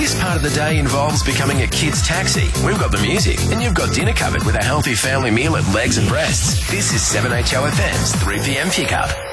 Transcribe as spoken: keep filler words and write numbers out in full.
this part of the day involves becoming a kid's taxi, we've got the music, and you've got dinner covered with a healthy family meal at Legs and Breasts. This is seven H O F M's three p m pickup.